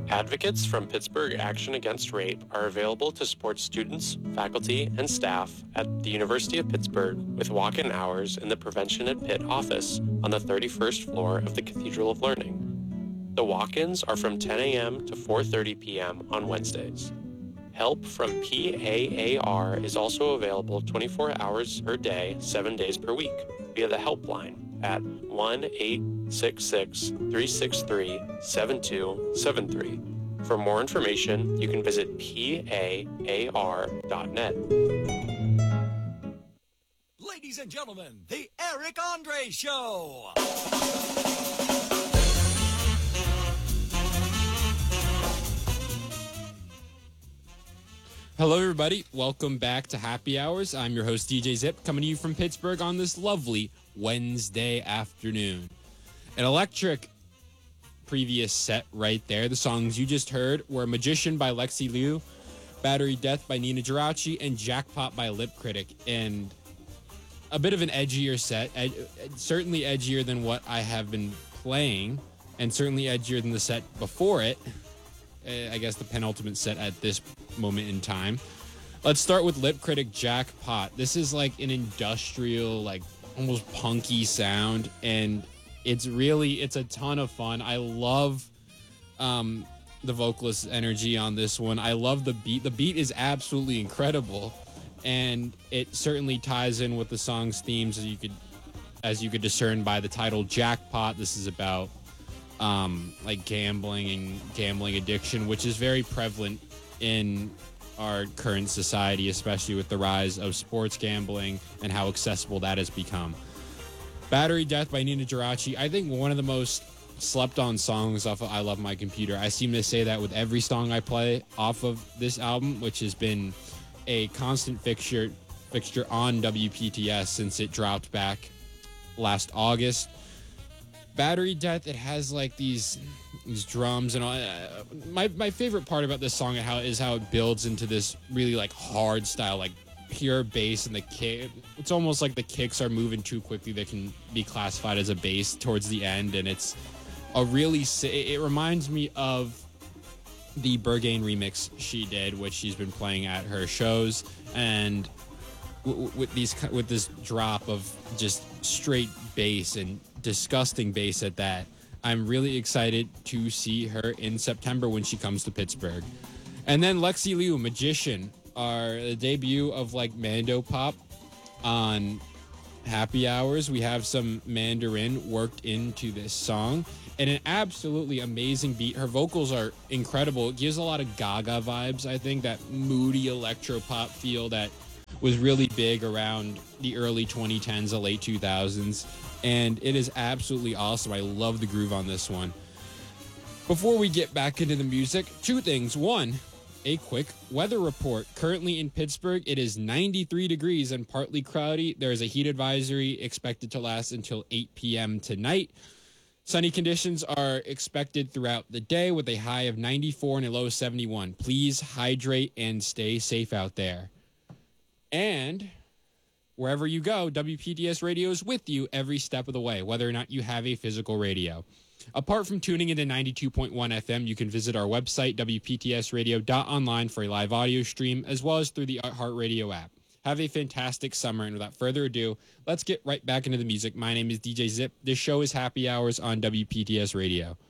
Advocates from Pittsburgh Action Against Rape are available to support students, faculty, and staff at the University of Pittsburgh with walk-in hours in the Prevention at Pitt office on the 31st floor of the Cathedral of Learning. The walk-ins are from 10 a.m. to 4:30 p.m. on Wednesdays. Help from PAAR is also available 24 hours per day, 7 days per week via the helpline at 1-866-363-7273. For more information, you can visit PAAR.net. Ladies and gentlemen, the Eric Andre Show. Hello, everybody. Welcome back to Happy Hours. I'm your host, DJ Zip, coming to you from Pittsburgh on this lovely Wednesday afternoon. An electric previous set right there. The songs you just heard were Magician by Lexi Liu, Battery Death by Nina Geraci, and Jackpot by Lip Critic. And a bit of an edgier set, certainly edgier than what I have been playing, and certainly edgier than the set before it. I guess the penultimate set at this moment in time. Let's start with Lip Critic Jackpot. This is like an industrial, like almost punky sound, and it's a ton of fun. I love the vocalist energy on this one. I love the beat. The beat is absolutely incredible, and it certainly ties in with the song's themes as you could discern by the title Jackpot. This is about like gambling and gambling addiction, which is very prevalent in our current society, especially with the rise of sports gambling and how accessible that has become. Battery Death by Nina Geraci, I think one of the most slept on songs off of I Love My Computer. I seem to say that with every song I play off of this album, which has been a constant fixture on WPTS since it dropped back last August. Battery Death, it has like these drums and all. My favorite part about this song is how it builds into this really like hard style, like pure bass, and the kick. It's almost like the kicks are moving too quickly. They can be classified as a bass towards the end, and it's a really. It reminds me of the Berghain remix she did, which she's been playing at her shows, and with this drop of just straight bass and disgusting bass at that. I'm really excited to see her in September when she comes to Pittsburgh. And then Lexi Liu, Magician, the debut of like Mando Pop on Happy Hours. We have some Mandarin worked into this song, and an absolutely amazing beat. Her vocals are incredible. It gives a lot of Gaga vibes, I think, that moody electro pop feel that was really big around the early 2010s, the late 2000s. And it is absolutely awesome. I love the groove on this one. Before we get back into the music, two things. One, a quick weather report. Currently in Pittsburgh, it is 93 degrees and partly cloudy. There is a heat advisory expected to last until 8 p.m. tonight. Sunny conditions are expected throughout the day with a high of 94 and a low of 71. Please hydrate and stay safe out there. And wherever you go, WPTS Radio is with you every step of the way, whether or not you have a physical radio. Apart from tuning into 92.1 FM, you can visit our website, WPTSradio.online, for a live audio stream, as well as through the iHeartRadio app. Have a fantastic summer, and without further ado, let's get right back into the music. My name is DJ Zip. This show is Happy Hours on WPTS Radio.